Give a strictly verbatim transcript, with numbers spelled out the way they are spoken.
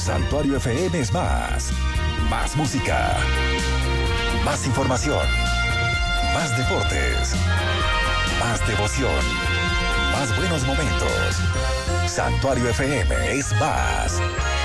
Santuario F M es más. Más música. Más información. Más deportes. Más devoción. Más buenos momentos. Santuario F M es más.